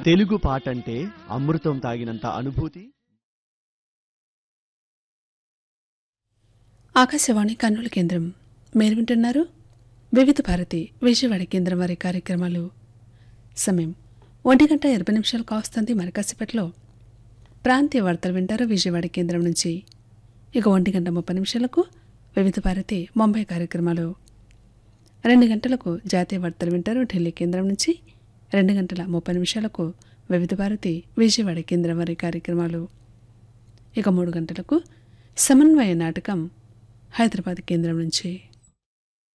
తెలుగు పాటంటే అమృతం తాగినంత అనుభూతి. ఆకాశవాణి కర్నూలు కేంద్రం. మీరు వింటున్నారు వివిధ భారతి విజయవాడ కేంద్రం వారి కార్యక్రమాలు. సమయం 1:20 కావస్తుంది. మరి కాసేపట్లో ప్రాంతీయ వార్తలు వింటారు విజయవాడ కేంద్రం నుంచి. ఇక 1:30 వివిధ భారతి ముంబై కార్యక్రమాలు. 2 గంటలకు జాతీయ వార్తలు వింటారు ఢిల్లీ కేంద్రం నుంచి. 2:30 వివిధ భారతి విజయవాడ కేంద్రం వారి కార్యక్రమాలు. ఇక 3 గంటలకు సమన్వయ నాటకం హైదరాబాద్ కేంద్రం నుంచి.